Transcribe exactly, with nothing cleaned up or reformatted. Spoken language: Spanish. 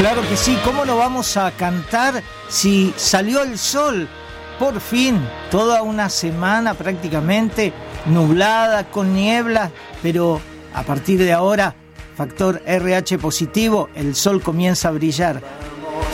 Claro que sí, ¿cómo no vamos a cantar si salió el sol? Por fin, toda una semana prácticamente nublada, con nieblas, pero a partir de ahora, factor R H positivo, el sol comienza a brillar.